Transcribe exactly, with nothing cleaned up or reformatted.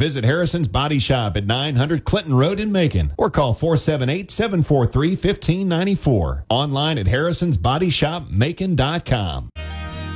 Visit Harrison's Body Shop at nine hundred Clinton Road in Macon or call four seven eight, seven four three, one five nine four. Online at harrisons body shop macon dot com.